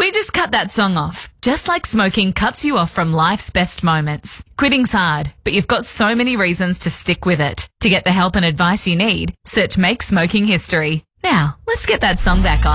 We just cut that song off, just like smoking cuts you off from life's best moments. Quitting's hard, but you've got so many reasons to stick with it. To get the help and advice you need, search Make Smoking History. Now, let's get that song back on.